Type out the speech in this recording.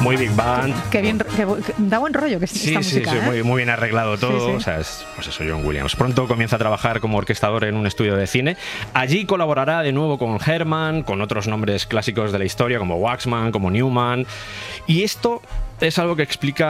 muy Big Band. Qué bien, da buen rollo que esta música. Sí, muy bien arreglado todo. Sí, sí. O sea, pues eso, John Williams. Pronto comienza a trabajar como orquestador en un estudio de cine. Allí colaborará de nuevo con Herman, con otros nombres clásicos de la historia como Waxman, como Newman. Y esto es algo que explica